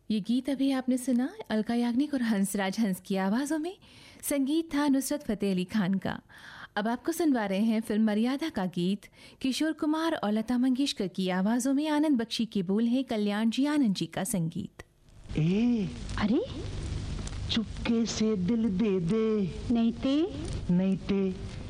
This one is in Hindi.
ये गीत अभी आपने सुना अलका याग्निक और हंसराज हंस की आवाज़ों में। संगीत था नुसरत फ़तेह अली खान का। अब आपको सुनवा रहे हैं फिल्म मर्यादा का गीत। किशोर कुमार और लता मंगेशकर की आवाज़ों में। आनंद बख्शी के बोल हैं, कल्याण जी आनंद जी का संगीत। अरे चुपके से दिल दे दे, नहीं ते नहीं ते